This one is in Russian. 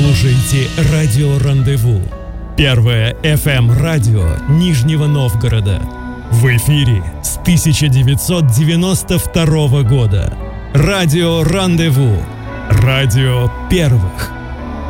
слушаете радио «Рандеву». Первое FM-радио Нижнего Новгорода. В эфире с 1992 года. Радио «Рандеву». Радио первых.